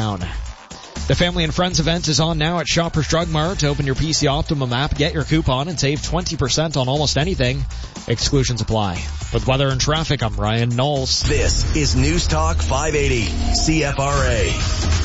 down. The Family and Friends event is on now at Shoppers Drug Mart. Open your PC Optimum app, get your coupon, and save 20% on almost anything. Exclusions apply. With weather and traffic, I'm Ryan Knowles. This is News Talk 580 CFRA.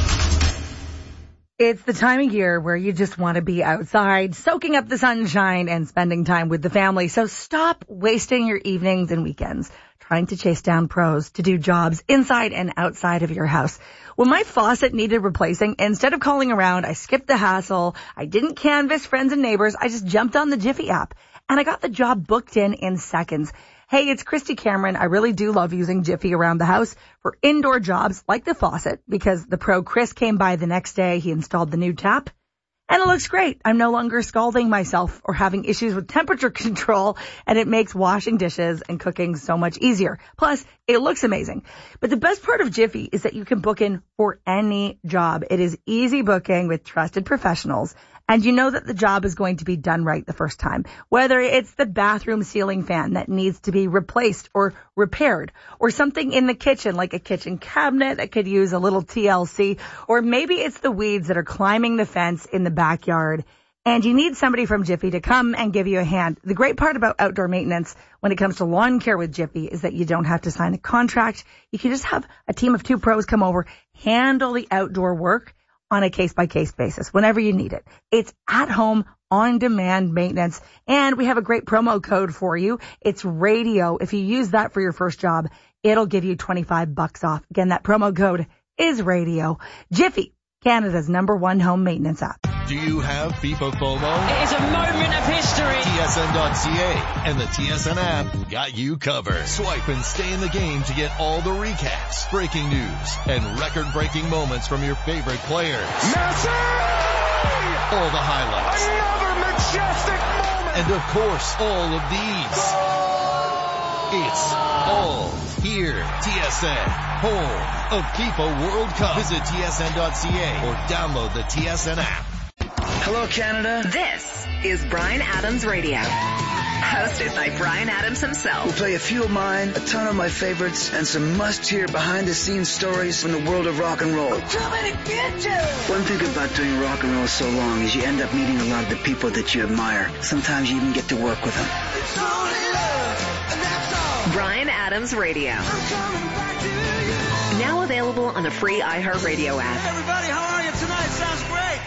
It's the time of year where you just want to be outside, soaking up the sunshine and spending time with the family. So stop wasting your evenings and weekends trying to chase down pros to do jobs inside and outside of your house. When my faucet needed replacing, instead of calling around, I skipped the hassle. I didn't canvass friends and neighbors. I just jumped on the Jiffy app and I got the job booked in seconds. Hey, it's Christy Cameron. I really do love using Jiffy around the house for indoor jobs like the faucet because the pro Chris came by the next day. He installed the new tap and it looks great. I'm no longer scalding myself or having issues with temperature control, and it makes washing dishes and cooking so much easier. Plus, it looks amazing. But the best part of Jiffy is that you can book in for any job. It is easy booking with trusted professionals. And you know that the job is going to be done right the first time. Whether it's the bathroom ceiling fan that needs to be replaced or repaired, or something in the kitchen like a kitchen cabinet that could use a little TLC, or maybe it's the weeds that are climbing the fence in the backyard. And you need somebody from Jiffy to come and give you a hand. The great part about outdoor maintenance when it comes to lawn care with Jiffy is that you don't have to sign a contract. You can just have a team of 2 pros come over, handle the outdoor work on a case-by-case basis whenever you need it. It's at-home, on-demand maintenance, and we have a great promo code for you. It's radio. If you use that for your first job, it'll give you $25 off. Again, that promo code is radio. Jiffy, Canada's #1 home maintenance app. Do you have FIFA FOMO? It is a moment of history. TSN.ca and the TSN app got you covered. Swipe and stay in the game to get all the recaps, breaking news, and record-breaking moments from your favorite players. Messi! All the highlights. Another majestic moment! And of course, all of these. It's all here. TSN, home of FIFA World Cup. Visit TSN.ca or download the TSN app. Hello, Canada. This is Bryan Adams Radio, hosted by Bryan Adams himself. We'll play a few of mine, a ton of my favorites, and some must-hear behind-the-scenes stories from the world of rock and roll. I'm coming to get you! One thing about doing rock and roll so long is you end up meeting a lot of the people that you admire. Sometimes you even get to work with them. It's only love, and that's all. Bryan Adams Radio. I'm coming back to you. Now available on the free iHeartRadio app. Hey, everybody, how are you tonight? Sounds great.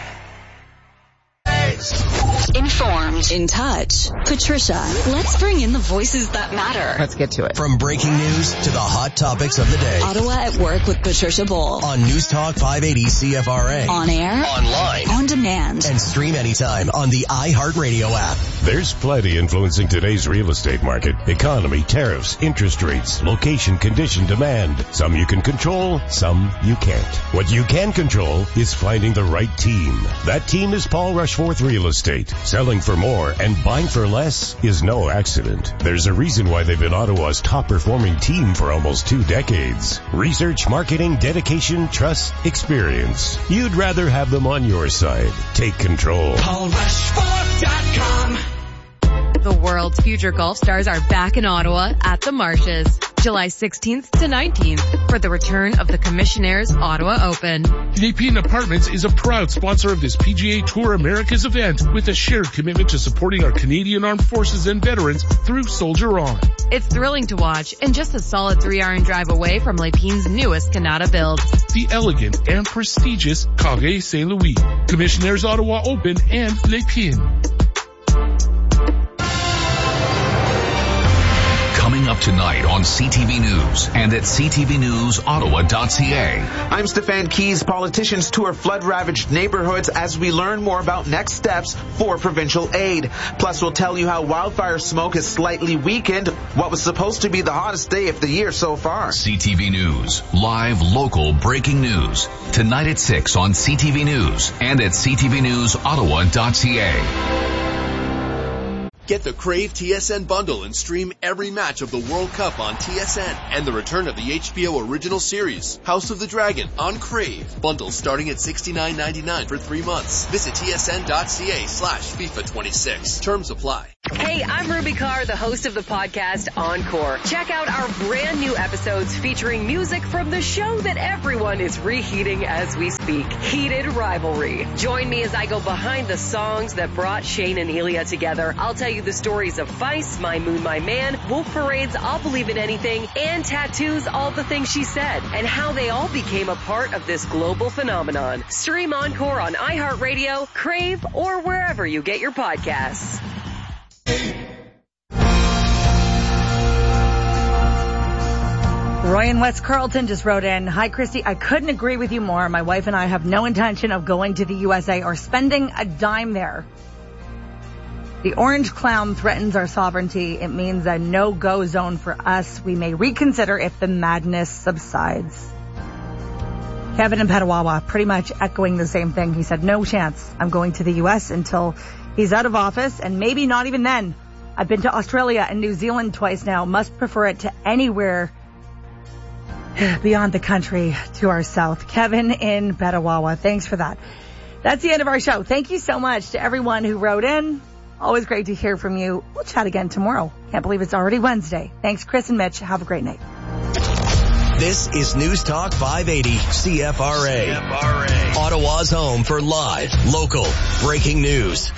Informed, in touch. Patricia, let's bring in the voices that matter. Let's get to it. From breaking news to the hot topics of the day. Ottawa at Work with Patricia Bowl. On News Talk 580 CFRA. On air. Online. On demand. And stream anytime on the iHeartRadio app. There's plenty influencing today's real estate market. Economy, tariffs, interest rates, location, condition, demand. Some you can control, some you can't. What you can control is finding the right team. That team is Paul Rushforth Real Estate. Selling for more and buying for less is no accident. There's a reason why they've been Ottawa's top-performing team for almost 2 decades. Research, marketing, dedication, trust, experience. You'd rather have them on your side. Take control. PaulRushforth.com. The world's future golf stars are back in Ottawa at the Marshes, July 16th to 19th for the return of the Commissionaires Ottawa Open. Canadian Apartments is a proud sponsor of this PGA Tour Americas event with a shared commitment to supporting our Canadian Armed Forces and veterans through Soldier On. It's thrilling to watch and just a solid 3-hour drive away from Lepine's newest Canada build. The elegant and prestigious Carré Saint-Louis, Commissionaires Ottawa Open and Lepine. Coming up tonight on CTV News and at ctvnewsottawa.ca. I'm Stefan Keys. Politicians tour flood-ravaged neighborhoods as we learn more about next steps for provincial aid. Plus, we'll tell you how wildfire smoke has slightly weakened what was supposed to be the hottest day of the year so far. CTV News. Live, local, breaking news. Tonight at 6 on CTV News and at ctvnewsottawa.ca. Get the Crave TSN bundle and stream every match of the World Cup on TSN and the return of the HBO original series, House of the Dragon, on Crave. Bundles starting at $69.99 for 3 months. Visit tsn.ca/FIFA26. Terms apply. Hey, I'm Ruby Carr, the host of the podcast Encore. Check out our brand new episodes featuring music from the show that everyone is reheating as we speak, Heated Rivalry. Join me as I go behind the songs that brought Shane and Elia together. I'll tell you the stories of Vice, My Moon, My Man, Wolf Parade's I'll Believe in Anything, and Tattoo's All the Things She Said, and how they all became a part of this global phenomenon. Stream Encore on iHeartRadio, Crave, or wherever you get your podcasts. Roy in West Carlton just wrote in, "Hi, Christy. I couldn't agree with you more. My wife and I have no intention of going to the USA or spending a dime there. The orange clown threatens our sovereignty. It means a no-go zone for us. We may reconsider if the madness subsides." Kevin in Petawawa pretty much echoing the same thing. He said, "No chance. I'm going to the U.S. until he's out of office, and maybe not even then. I've been to Australia and New Zealand twice now. Must prefer it to anywhere beyond the country to our south." Kevin in Petawawa, thanks for that. That's the end of our show. Thank you so much to everyone who wrote in. Always great to hear from you. We'll chat again tomorrow. Can't believe it's already Wednesday. Thanks, Chris and Mitch. Have a great night. This is News Talk 580 CFRA. Ottawa's home for live, local, breaking news.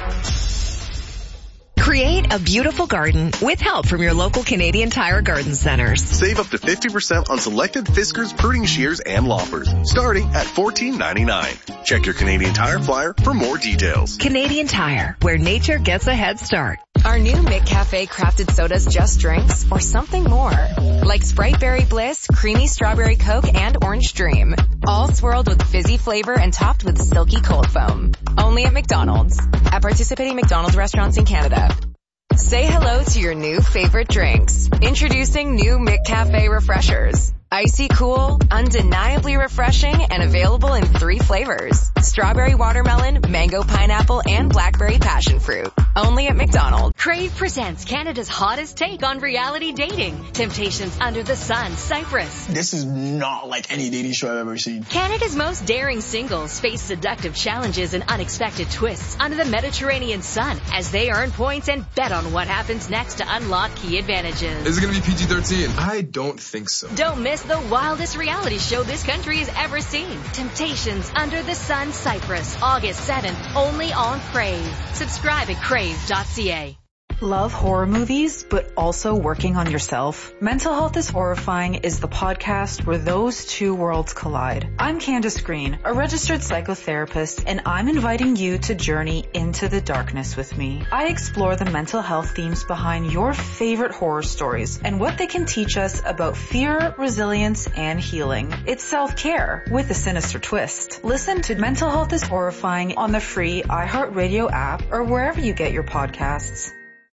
Create a beautiful garden with help from your local Canadian Tire Garden Centers. Save up to 50% on selected Fiskars pruning shears and loppers, starting at $14.99. Check your Canadian Tire flyer for more details. Canadian Tire, where nature gets a head start. Are new McCafe crafted sodas just drinks or something more? Like Sprite Berry Bliss, Creamy Strawberry Coke, and Orange Dream. All swirled with fizzy flavor and topped with silky cold foam. Only at McDonald's. At participating McDonald's restaurants in Canada. Say hello to your new favorite drinks. Introducing new McCafe Refreshers. Icy cool, undeniably refreshing, and available in 3 flavors. Strawberry watermelon, mango pineapple, and blackberry passion fruit. Only at McDonald's. Crave presents Canada's hottest take on reality dating. Temptations Under the Sun, Cyprus. This is not like any dating show I've ever seen. Canada's most daring singles face seductive challenges and unexpected twists under the Mediterranean sun as they earn points and bet on what happens next to unlock key advantages. Is it going to be PG-13? I don't think so. Don't miss the wildest reality show this country has ever seen. Temptations Under the Sun, Cyprus, August 7th, only on Crave. Subscribe at crave.ca. Love horror movies, but also working on yourself? Mental Health is Horrifying is the podcast where those two worlds collide. I'm Candace Green, a registered psychotherapist, and I'm inviting you to journey into the darkness with me. I explore the mental health themes behind your favorite horror stories and what they can teach us about fear, resilience, and healing. It's self-care with a sinister twist. Listen to Mental Health is Horrifying on the free iHeartRadio app or wherever you get your podcasts.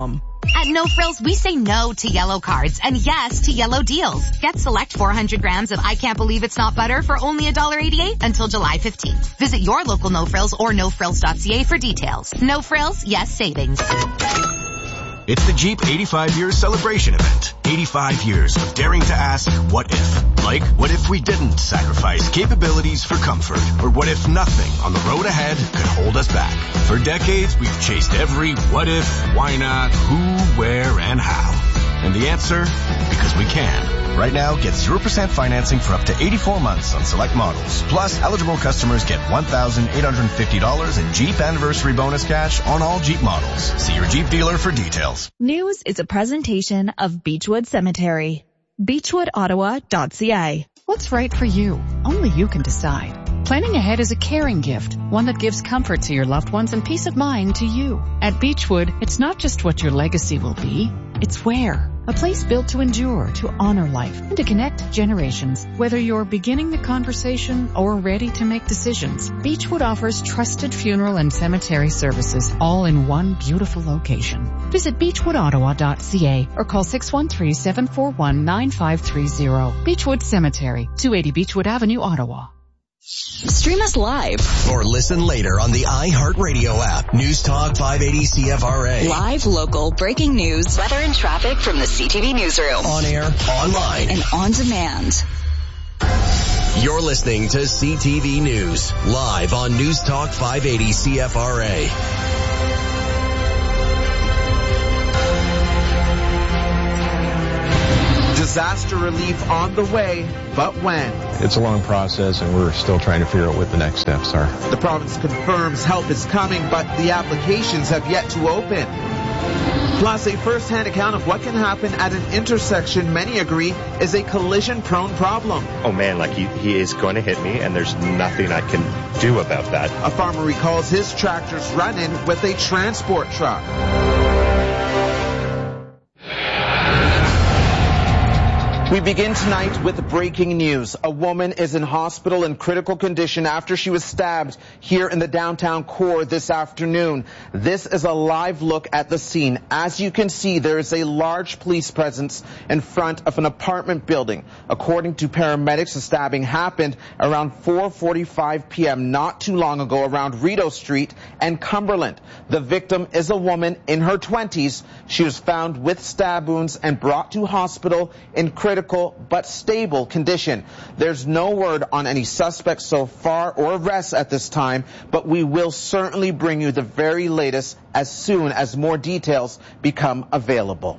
At No Frills, we say no to yellow cards and yes to yellow deals. Get select 400 grams of I Can't Believe It's Not Butter for only $1.88 until July 15th. Visit your local No Frills or nofrills.ca for details. No Frills, yes savings. It's the Jeep 85 Years Celebration event. 85 years of daring to ask, what if? Like, what if we didn't sacrifice capabilities for comfort? Or what if nothing on the road ahead could hold us back? For decades, we've chased every what if, why not, who, where, and how. And the answer? Because we can. Right now, get 0% financing for up to 84 months on select models. Plus, eligible customers get $1,850 in Jeep Anniversary Bonus Cash on all Jeep models. See your Jeep dealer for details. News is a presentation of Beechwood Cemetery. BeechwoodOttawa.ca. What's right for you? Only you can decide. Planning ahead is a caring gift, one that gives comfort to your loved ones and peace of mind to you. At Beechwood, it's not just what your legacy will be, it's where. A place built to endure, to honor life, and to connect generations. Whether you're beginning the conversation or ready to make decisions, Beechwood offers trusted funeral and cemetery services all in one beautiful location. Visit beechwoodottawa.ca or call 613-741-9530. Beechwood Cemetery, 280 Beechwood Avenue, Ottawa. Stream us live or listen later on the iHeartRadio app. News Talk 580 CFRA. Live, local, breaking news, weather and traffic from the CTV newsroom. On air, online, and on demand. You're listening to CTV News, live on News Talk 580 CFRA. disaster relief on the way, but when? It's a long process, and we're still trying to figure out what the next steps are. The province confirms help is coming, but the applications have yet to open. Plus, a first-hand account of what can happen at an intersection many agree is a collision-prone problem. Oh man, like he is going to hit me, and there's nothing I can do about that. A farmer recalls his tractor's run-in with a transport truck. We begin tonight with breaking news. A woman is in hospital in critical condition after she was stabbed here in the downtown core this afternoon. This is a live look at the scene. As you can see, there is a large police presence in front of an apartment building. According to paramedics, the stabbing happened around 4:45 p.m. not too long ago around Rideau Street and Cumberland. The victim is a woman in her 20s. She was found with stab wounds and brought to hospital in critical but stable condition. There's no word on any suspects so far or arrests at this time, but we will certainly bring you the very latest as soon as more details become available.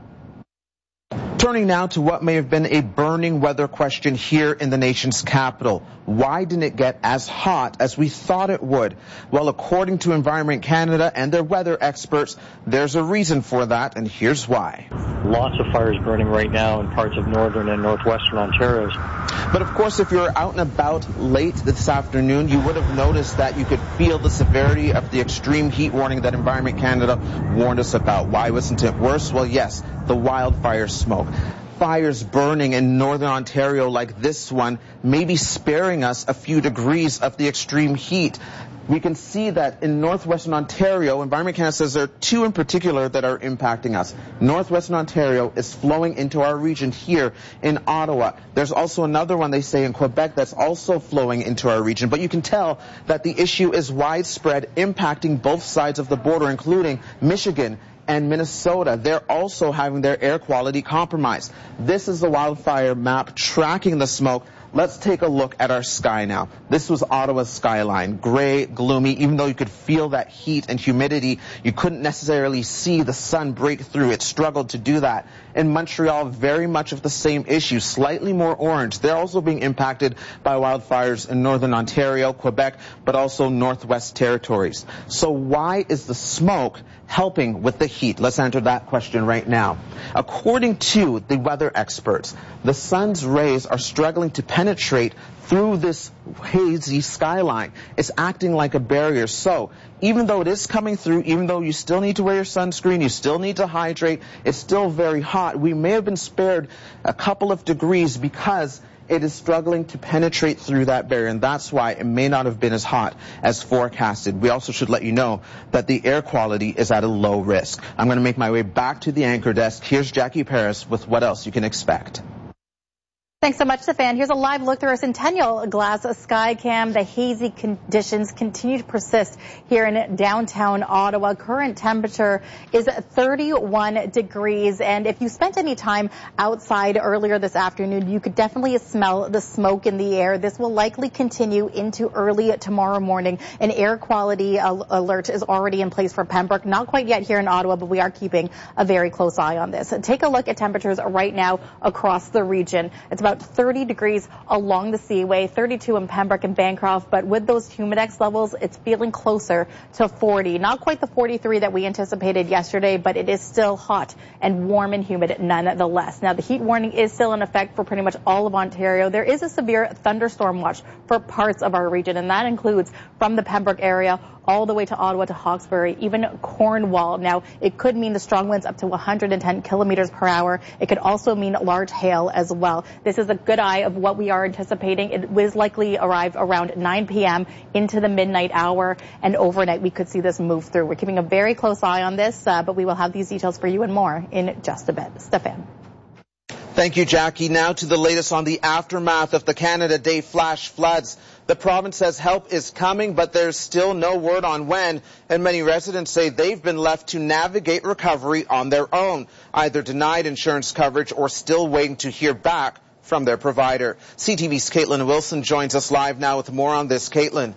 Turning now to what may have been a burning weather question here in the nation's capital. Why didn't it get as hot as we thought it would? Well, according to Environment Canada and their weather experts, there's a reason for that, and here's why. Lots of fires burning right now in parts of northern and northwestern Ontario. But of course, if you're out and about late this afternoon, you would have noticed that you could feel the severity of the extreme heat warning that Environment Canada warned us about. Why wasn't it worse? Well, yes, the wildfire smoke. Fires burning in northern Ontario like this one may be sparing us a few degrees of the extreme heat. We can see that in northwestern Ontario, Environment Canada says there are two in particular that are impacting us. Northwestern Ontario is flowing into our region here in Ottawa. There's also another one, they say, in Quebec that's also flowing into our region. But you can tell that the issue is widespread, impacting both sides of the border, including Michigan and Minnesota. They're also having their air quality compromised. This is the wildfire map tracking the smoke. Let's take a look at our sky now. This was Ottawa's skyline. Gray, gloomy. Even though you could feel that heat and humidity, you couldn't necessarily see the sun break through. It struggled to do that. In Montreal, very much of the same issue, slightly more orange. They're also being impacted by wildfires in northern Ontario, Quebec, but also Northwest Territories. So why is the smoke helping with the heat? Let's answer that question right now. According to the weather experts, the sun's rays are struggling to penetrate through this hazy skyline. It's acting like a barrier. So even though it is coming through, even though you still need to wear your sunscreen, you still need to hydrate, it's still very hot. We may have been spared a couple of degrees because it is struggling to penetrate through that barrier, and that's why it may not have been as hot as forecasted. We also should let you know that the air quality is at a low risk. I'm going to make my way back to the anchor desk. Here's Jackie Paris with what else you can expect. Thanks so much, Stefan. Here's a live look through our Centennial Glass sky cam. The hazy conditions continue to persist here in downtown Ottawa. Current temperature is 31 degrees. And if you spent any time outside earlier this afternoon, you could definitely smell the smoke in the air. This will likely continue into early tomorrow morning. An air quality alert is already in place for Pembroke. Not quite yet here in Ottawa, but we are keeping a very close eye on this. Take a look at temperatures right now across the region. It's about 30 degrees along the Seaway, 32 in Pembroke and Bancroft, but with those humidex levels, it's feeling closer to 40. Not quite the 43 that we anticipated yesterday, but it is still hot and warm and humid nonetheless. Now, the heat warning is still in effect for pretty much all of Ontario. There is a severe thunderstorm watch for parts of our region, and that includes from the Pembroke area all the way to Ottawa to Hawkesbury, even Cornwall. Now, it could mean the strong winds up to 110 kilometers per hour. It could also mean large hail as well. This is a good eye of what we are anticipating. It will likely arrive around 9 p.m. into the midnight hour, and overnight we could see this move through. We're keeping a very close eye on this, but we will have these details for you and more in just a bit. Stefan. Thank you, Jackie. Now to the latest on the aftermath of the Canada Day flash floods. The province says help is coming, but there's still no word on when, and many residents say they've been left to navigate recovery on their own, either denied insurance coverage or still waiting to hear back from their provider. CTV's Caitlin Wilson joins us live now with more on this. Caitlin.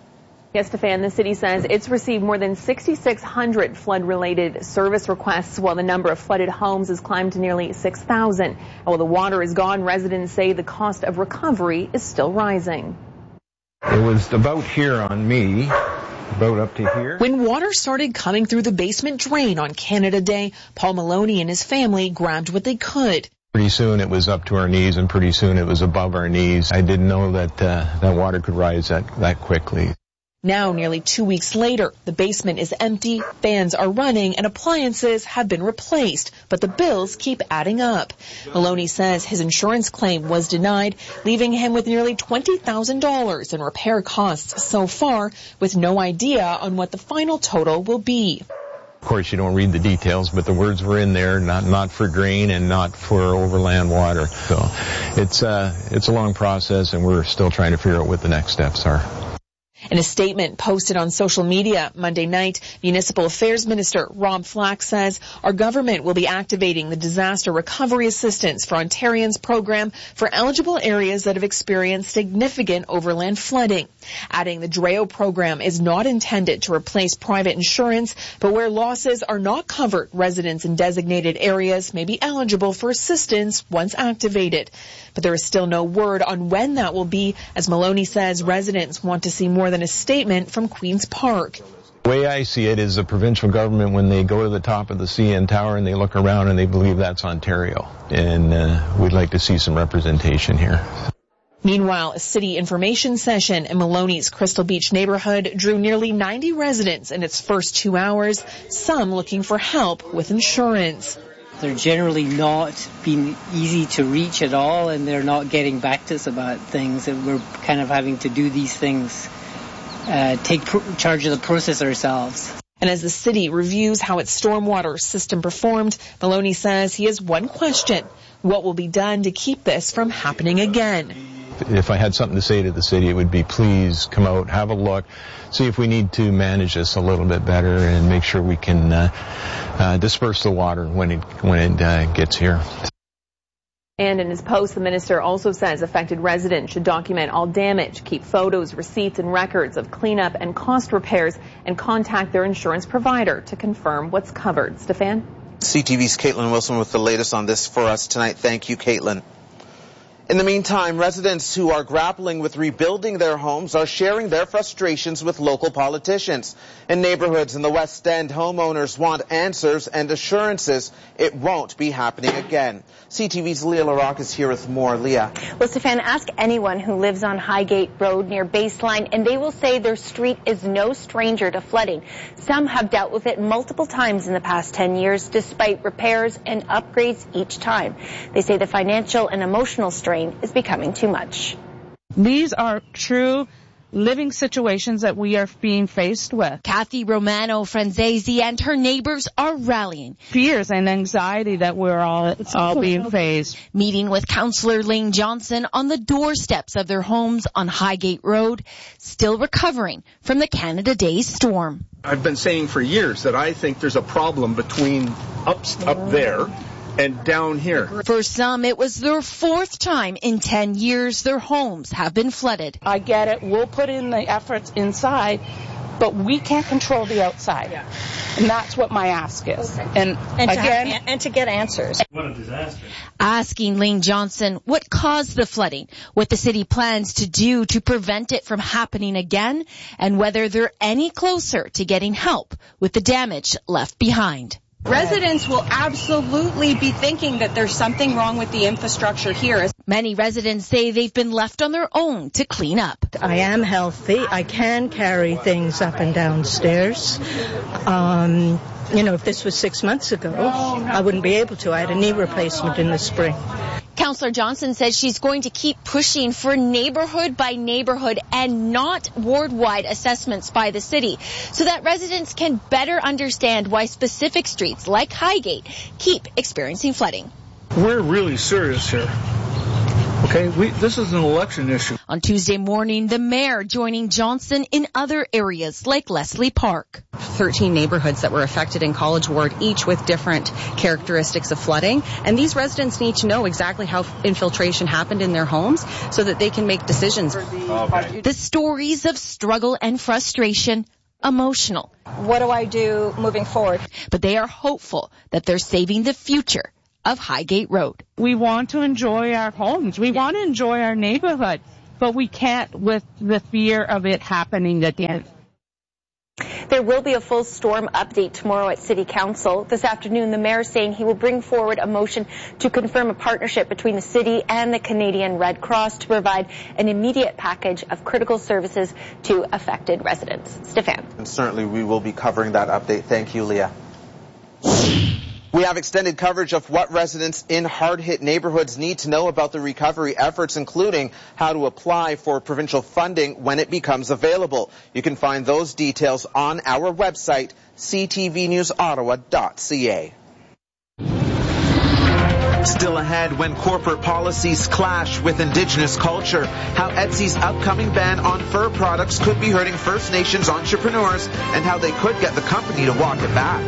Yes, Stefan, the city says it's received more than 6,600 flood-related service requests, while the number of flooded homes has climbed to nearly 6,000. While the water is gone, residents say the cost of recovery is still rising. It was about here on me, about up to here. When water started coming through the basement drain on Canada Day, Paul Maloney and his family grabbed what they could. Pretty soon it was up to our knees, and pretty soon it was above our knees. I didn't know that that water could rise that quickly. Now, nearly 2 weeks later, the basement is empty, fans are running, and appliances have been replaced, but the bills keep adding up. Maloney says his insurance claim was denied, leaving him with nearly $20,000 in repair costs so far, with no idea on what the final total will be. Of course, you don't read the details, but the words were in there, not for drain and not for overland water. So it's a long process, and we're still trying to figure out what the next steps are. In a statement posted on social media Monday night, Municipal Affairs Minister Rob Flack says our government will be activating the Disaster Recovery Assistance for Ontarians program for eligible areas that have experienced significant overland flooding. Adding the DREO program is not intended to replace private insurance, but where losses are not covered, residents in designated areas may be eligible for assistance once activated. But there is still no word on when that will be, as Maloney says residents want to see more than a statement from Queen's Park. The way I see it is the provincial government, when they go to the top of the CN Tower and they look around and they believe that's Ontario. And we'd like to see some representation here. Meanwhile, a city information session in Maloney's Crystal Beach neighborhood drew nearly 90 residents in its first 2 hours, some looking for help with insurance. They're generally not being easy to reach at all, and they're not getting back to us about things, and we're kind of having to do these things, take charge of the process ourselves. And as the city reviews how its stormwater system performed, Maloney says he has one question: what will be done to keep this from happening again? If I had something to say to the city, it would be please come out, have a look, see if we need to manage this a little bit better and make sure we can disperse the water when it gets here. And in his post, the minister also says affected residents should document all damage, keep photos, receipts, and records of cleanup and cost repairs, and contact their insurance provider to confirm what's covered. Stefan? CTV's Caitlin Wilson with the latest on this for us tonight. Thank you, Caitlin. In the meantime, residents who are grappling with rebuilding their homes are sharing their frustrations with local politicians. In neighborhoods in the West End, homeowners want answers and assurances it won't be happening again. CTV's Leah LaRocque is here with more. Leah. Well, Stefan, ask anyone who lives on Highgate Road near Baseline, and they will say their street is no stranger to flooding. Some have dealt with it multiple times in the past 10 years, despite repairs and upgrades each time. They say the financial and emotional strain is becoming too much. These are true living situations that we are being faced with. Kathy Romano Franzese and her neighbors are rallying. Fears and anxiety that we're all being faced. Meeting with Councillor Lane Johnson on the doorsteps of their homes on Highgate Road, still recovering from the Canada Day storm. I've been saying for years that I think there's a problem between up there and down here. For some, it was their fourth time in 10 years their homes have been flooded. I get it. We'll put in the efforts inside, but we can't control the outside. Yeah. And that's what my ask is. Okay. And to get answers. What a disaster. Asking Lane Johnson what caused the flooding, what the city plans to do to prevent it from happening again, and whether they're any closer to getting help with the damage left behind. Residents will absolutely be thinking that there's something wrong with the infrastructure here. Many residents say they've been left on their own to clean up. I am healthy. I can carry things up and downstairs. If this was 6 months ago, I wouldn't be able to. I had a knee replacement in the spring. Councillor Johnson says she's going to keep pushing for neighborhood by neighborhood and not ward-wide assessments by the city so that residents can better understand why specific streets like Highgate keep experiencing flooding. We're really serious here. Okay, this is an election issue. On Tuesday morning, the mayor joining Johnson in other areas like Leslie Park. 13 neighborhoods that were affected in College Ward, each with different characteristics of flooding. And these residents need to know exactly how infiltration happened in their homes so that they can make decisions. Okay. The stories of struggle and frustration, emotional. What do I do moving forward? But they are hopeful that they're saving the future of Highgate Road. We want to enjoy our homes. We want to enjoy our neighborhood, but we can't with the fear of it happening again. There will be a full storm update tomorrow at City Council. This afternoon, the mayor is saying he will bring forward a motion to confirm a partnership between the city and the Canadian Red Cross to provide an immediate package of critical services to affected residents. Stefan. And certainly we will be covering that update. Thank you, Leah. We have extended coverage of what residents in hard-hit neighborhoods need to know about the recovery efforts, including how to apply for provincial funding when it becomes available. You can find those details on our website, ctvnewsottawa.ca. Still ahead, when corporate policies clash with Indigenous culture, how Etsy's upcoming ban on fur products could be hurting First Nations entrepreneurs and how they could get the company to walk it back.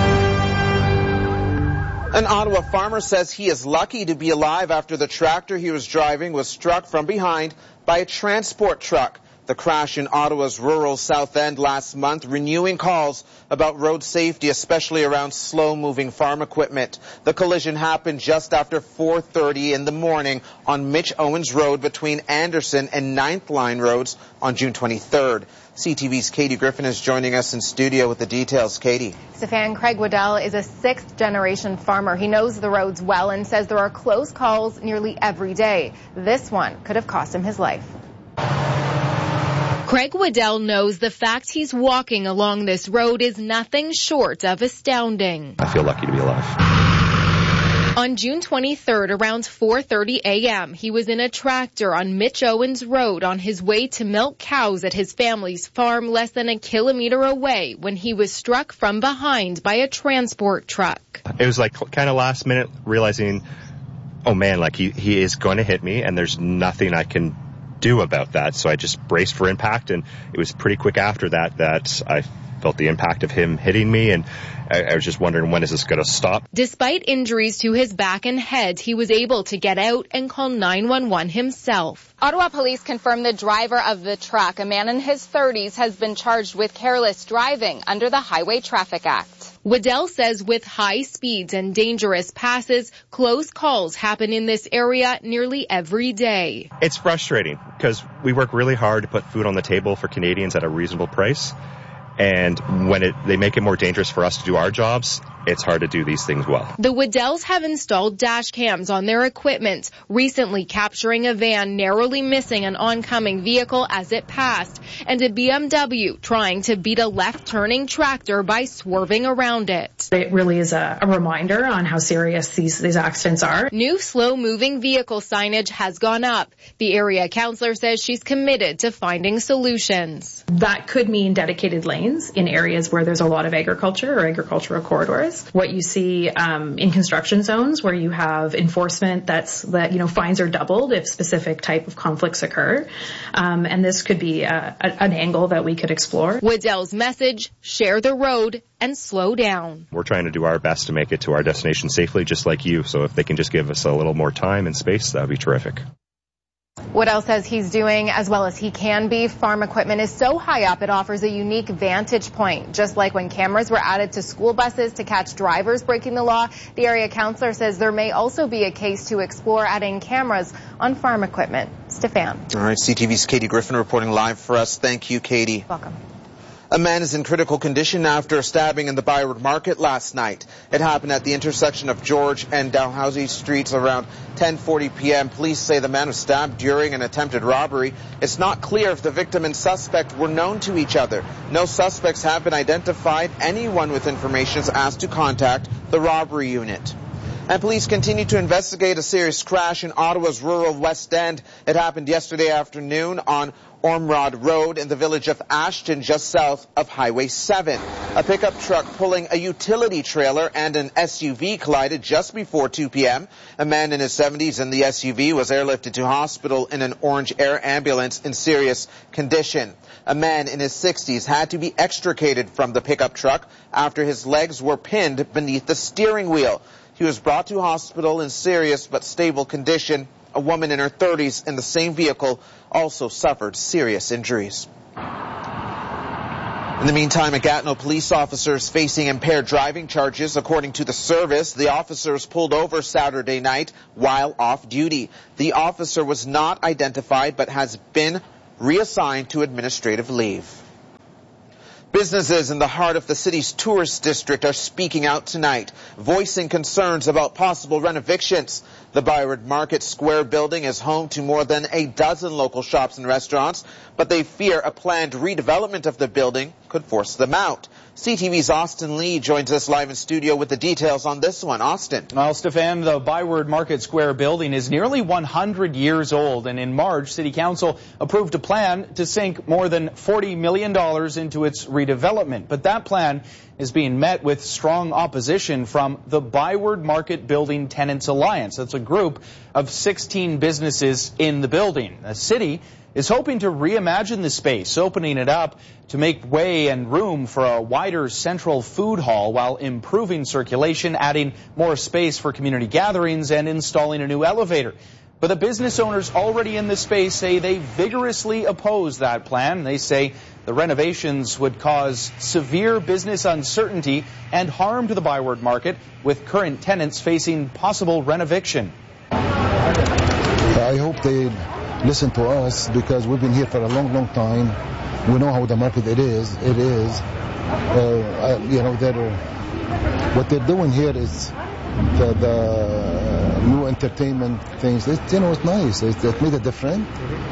An Ottawa farmer says he is lucky to be alive after the tractor he was driving was struck from behind by a transport truck. The crash in Ottawa's rural South End last month, renewing calls about road safety, especially around slow-moving farm equipment. The collision happened just after 4:30 in the morning on Mitch Owens Road between Anderson and 9th Line Roads on June 23rd. CTV's Katie Griffin is joining us in studio with the details. Katie. Stefan, Craig Waddell is a sixth-generation farmer. He knows the roads well and says there are close calls nearly every day. This one could have cost him his life. Craig Waddell knows the fact he's walking along this road is nothing short of astounding. I feel lucky to be alive. On June 23rd, around 4:30 a.m., he was in a tractor on Mitch Owens Road on his way to milk cows at his family's farm less than a kilometer away when he was struck from behind by a transport truck. It was like kind of last minute realizing, oh man, like he is going to hit me and there's nothing I can do about that. So I just braced for impact, and it was pretty quick after that I felt the impact of him hitting me, and I was just wondering, when is this going to stop? Despite injuries to his back and head, he was able to get out and call 911 himself. Ottawa police confirmed the driver of the truck, a man in his 30s, has been charged with careless driving under the Highway Traffic Act. Waddell says with high speeds and dangerous passes, close calls happen in this area nearly every day. It's frustrating because we work really hard to put food on the table for Canadians at a reasonable price. And when they make it more dangerous for us to do our jobs, it's hard to do these things well. The Waddells have installed dash cams on their equipment, recently capturing a van narrowly missing an oncoming vehicle as it passed, and a BMW trying to beat a left-turning tractor by swerving around it. It really is a reminder on how serious these accidents are. New slow-moving vehicle signage has gone up. The area councillor says she's committed to finding solutions. That could mean dedicated lanes in areas where there's a lot of agriculture or agricultural corridors. What you see in construction zones where you have enforcement that fines are doubled if specific type of conflicts occur. And this could be an angle that we could explore. Waddell's message, share the road and slow down. We're trying to do our best to make it to our destination safely, just like you. So if they can just give us a little more time and space, that would be terrific. Waddell says he's doing as well as he can be. Farm equipment is so high up it offers a unique vantage point. Just like when cameras were added to school buses to catch drivers breaking the law, the area councillor says there may also be a case to explore adding cameras on farm equipment. Stefan. All right, CTV's Katie Griffin reporting live for us. Thank you, Katie. Welcome. A man is in critical condition after a stabbing in the Byward Market last night. It happened at the intersection of George and Dalhousie Streets around 10:40 p.m. Police say the man was stabbed during an attempted robbery. It's not clear if the victim and suspect were known to each other. No suspects have been identified. Anyone with information is asked to contact the robbery unit. And police continue to investigate a serious crash in Ottawa's rural West End. It happened yesterday afternoon on Ormrod Road in the village of Ashton, just south of Highway 7. A pickup truck pulling a utility trailer and an SUV collided just before 2 p.m. A man in his 70s in the SUV was airlifted to hospital in an Orange Air ambulance in serious condition. A man in his 60s had to be extricated from the pickup truck after his legs were pinned beneath the steering wheel. He was brought to hospital in serious but stable condition. A woman in her 30s in the same vehicle also suffered serious injuries. In the meantime, a Gatineau police officer is facing impaired driving charges. According to the service, the officer was pulled over Saturday night while off duty. The officer was not identified but has been reassigned to administrative leave. Businesses in the heart of the city's tourist district are speaking out tonight, voicing concerns about possible renovictions. The Byward Market Square building is home to more than a dozen local shops and restaurants, but they fear a planned redevelopment of the building could force them out. CTV's Austin Lee joins us live in studio with the details on this one. Austin. Well, Stefan, the Byward Market Square building is nearly 100 years old, and in March, City Council approved a plan to sink more than $40 million into its redevelopment. But that plan is being met with strong opposition from the Byward Market Building Tenants Alliance. That's a group of 16 businesses in the building. The city is hoping to reimagine the space, opening it up to make way and room for a wider central food hall while improving circulation, adding more space for community gatherings, and installing a new elevator. But the business owners already in the space say they vigorously oppose that plan. They say the renovations would cause severe business uncertainty and harm to the Byward Market, with current tenants facing possible renoviction. I hope they listen to us because we've been here for a long, long time. We know how the market it is. What they're doing here is the new entertainment things. It's nice. It made a difference.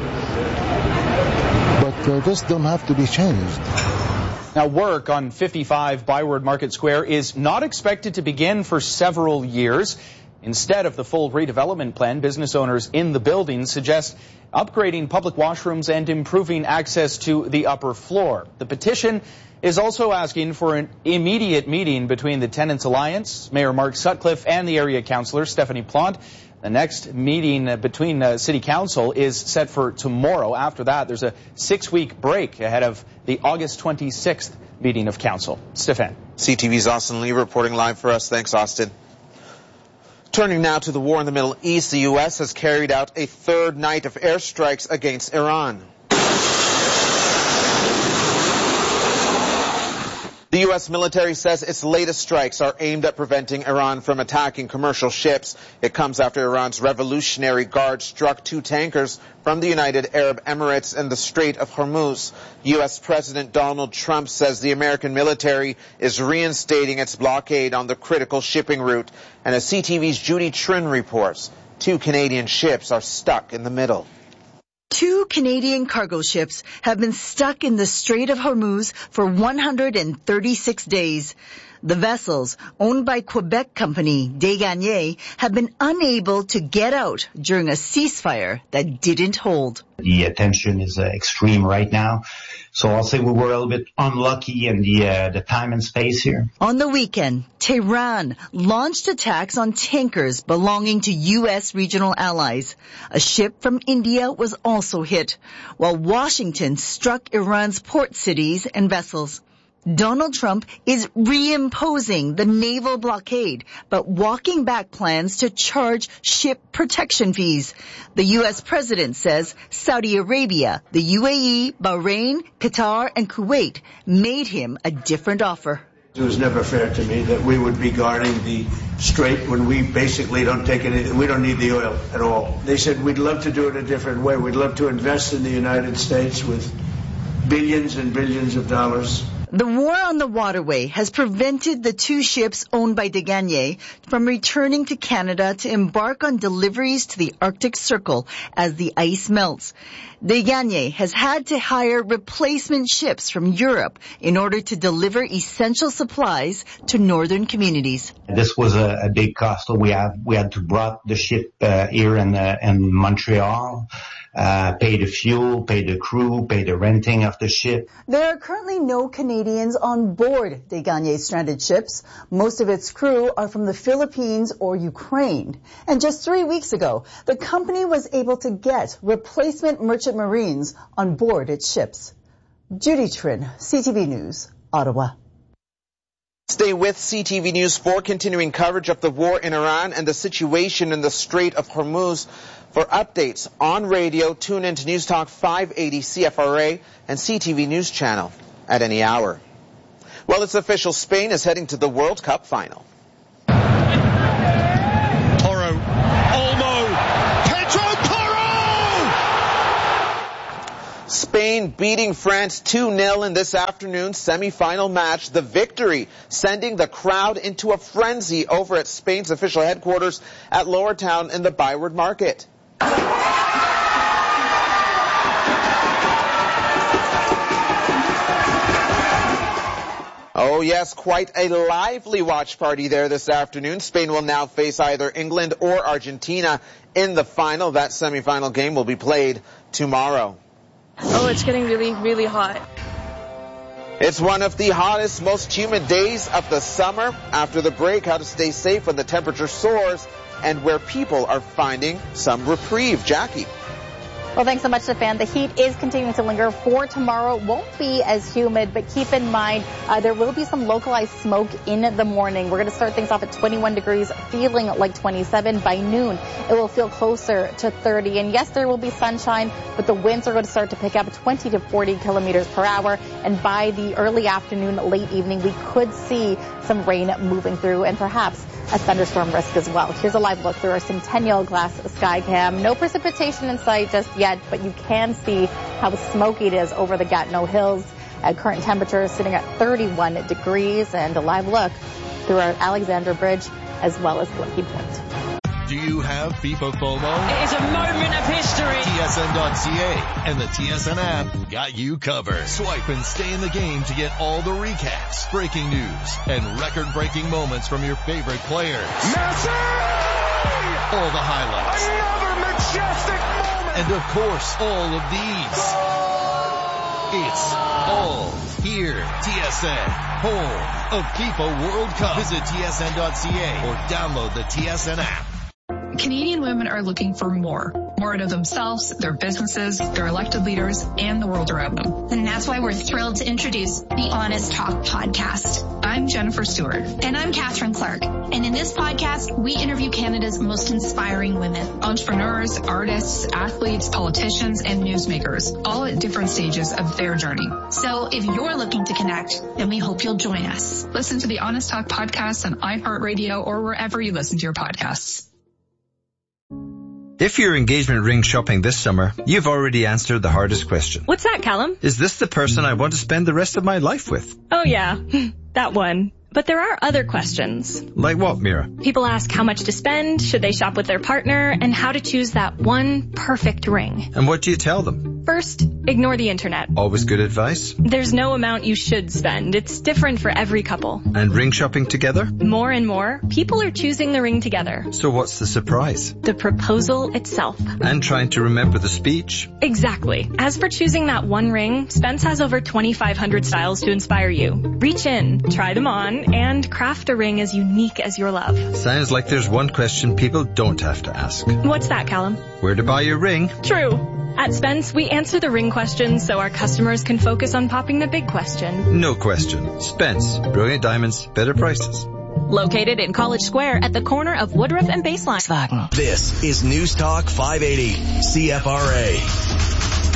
But this don't have to be changed. Now, work on 55 Byward Market Square is not expected to begin for several years. Instead of the full redevelopment plan, business owners in the building suggest upgrading public washrooms and improving access to the upper floor. The petition is also asking for an immediate meeting between the Tenants Alliance, Mayor Mark Sutcliffe, and the area councillor, Stephanie Plante. The next meeting between City Council is set for tomorrow. After that, there's a 6-week break ahead of the August 26th meeting of Council. Stefan. CTV's Austin Lee reporting live for us. Thanks, Austin. Turning now to the war in the Middle East, the U.S. has carried out a third night of airstrikes against Iran. The U.S. military says its latest strikes are aimed at preventing Iran from attacking commercial ships. It comes after Iran's Revolutionary Guard struck 2 tankers from the United Arab Emirates in the Strait of Hormuz. U.S. President Donald Trump says the American military is reinstating its blockade on the critical shipping route. And as CTV's Judy Trin reports, 2 Canadian ships are stuck in the middle. 2 Canadian cargo ships have been stuck in the Strait of Hormuz for 136 days. The vessels, owned by Quebec company Desgagnés, have been unable to get out during a ceasefire that didn't hold. The tension is extreme right now, so I'll say we were a little bit unlucky in the time and space here. On the weekend, Tehran launched attacks on tankers belonging to U.S. regional allies. A ship from India was also hit, while Washington struck Iran's port cities and vessels. Donald Trump is reimposing the naval blockade, but walking back plans to charge ship protection fees. The U.S. president says Saudi Arabia, the UAE, Bahrain, Qatar, and Kuwait made him a different offer. It was never fair to me that we would be guarding the strait when we basically don't take any, we don't need the oil at all. They said we'd love to do it a different way. We'd love to invest in the United States with billions and billions of dollars. The war on the waterway has prevented the 2 ships owned by Desgagnés from returning to Canada to embark on deliveries to the Arctic Circle as the ice melts. Desgagnés has had to hire replacement ships from Europe in order to deliver essential supplies to northern communities. This was a big cost. So we had to brought the ship here in Montreal. pay the fuel, pay the crew, pay the renting of the ship. There are currently no Canadians on board Des Gagnés stranded ships. Most of its crew are from the Philippines or Ukraine. And just 3 weeks ago, the company was able to get replacement merchant marines on board its ships. Judy Trin, CTV News, Ottawa. Stay with CTV News for continuing coverage of the war in Iran and the situation in the Strait of Hormuz. For updates on radio, tune in to News Talk 580 CFRA and CTV News Channel at any hour. Well, it's official. Spain is heading to the World Cup final. Porro, Olmo, Pedro Porro! Spain beating France 2-0 in this afternoon's semi-final match. The victory sending the crowd into a frenzy over at Spain's official headquarters at Lower Town in the Byward Market. Oh yes, quite a lively watch party there this afternoon. Spain will now face either England or Argentina in the final. That semi-final game will be played tomorrow. Oh, it's getting really, really hot. It's one of the hottest, most humid days of the summer. After the break, how to stay safe when the temperature soars and where people are finding some reprieve. Jackie. Well, thanks so much, Stefan. The heat is continuing to linger for tomorrow. It won't be as humid, but keep in mind there will be some localized smoke in the morning. We're going to start things off at 21 degrees, feeling like 27. By noon, it will feel closer to 30. And yes, there will be sunshine, but the winds are going to start to pick up 20 to 40 kilometers per hour. And by the early afternoon, late evening, we could see some rain moving through and perhaps a thunderstorm risk as well. Here's a live look through our Centennial Glass sky cam. No precipitation in sight just yet, but you can see how smoky it is over the Gatineau Hills. Current temperature is sitting at 31 degrees, and a live look through our Alexandra Bridge as well as Lucky Point. Do you have FIFA FOMO? It is a moment of history. TSN.ca and the TSN app got you covered. Swipe and stay in the game to get all the recaps, breaking news, and record-breaking moments from your favorite players. Messi! All the highlights. Another majestic moment. And of course, all of these. It's all here. TSN, home of FIFA World Cup. Visit TSN.ca or download the TSN app. Canadian women are looking for more out of themselves, their businesses, their elected leaders, and the world around them. And that's why we're thrilled to introduce the Honest Talk podcast. I'm Jennifer Stewart. And I'm Catherine Clark. And in this podcast, we interview Canada's most inspiring women. Entrepreneurs, artists, athletes, politicians, and newsmakers, all at different stages of their journey. So if you're looking to connect, then we hope you'll join us. Listen to the Honest Talk podcast on iHeartRadio or wherever you listen to your podcasts. If you're engagement ring shopping this summer, you've already answered the hardest question. What's that, Callum? Is this the person I want to spend the rest of my life with? Oh yeah, that one. But there are other questions. Like what, Mira? People ask how much to spend, should they shop with their partner, and how to choose that one perfect ring. And what do you tell them? First, ignore the internet. Always good advice? There's no amount you should spend. It's different for every couple. And ring shopping together? More and more, people are choosing the ring together. So what's the surprise? The proposal itself. And trying to remember the speech? Exactly. As for choosing that one ring, Spence has over 2,500 styles to inspire you. Reach in, try them on, and craft a ring as unique as your love. Sounds like there's one question people don't have to ask. What's that, Callum? Where to buy your ring? True. At Spence, we answer the ring question so our customers can focus on popping the big question. No question. Spence. Brilliant diamonds, better prices. Located in College Square at the corner of Woodruff and Baseline. This is News Talk 580, CFRA.